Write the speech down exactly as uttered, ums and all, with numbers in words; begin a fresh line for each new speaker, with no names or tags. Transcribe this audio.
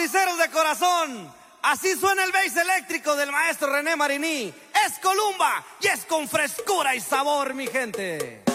riceros de corazón, así suena el bass eléctrico del maestro René Mariní. Es Columba y es con frescura y sabor, mi gente.